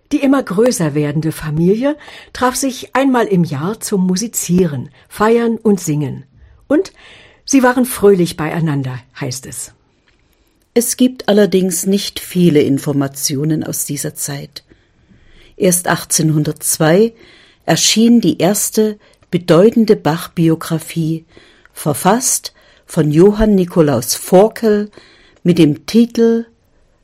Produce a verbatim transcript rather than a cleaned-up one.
Die immer größer werdende Familie traf sich einmal im Jahr zum Musizieren, Feiern und Singen. Und sie waren fröhlich beieinander, heißt es. Es gibt allerdings nicht viele Informationen aus dieser Zeit. Erst achtzehnhundertzwei erschien die erste bedeutende Bach-Biographie, verfasst von Johann Nikolaus Forkel mit dem Titel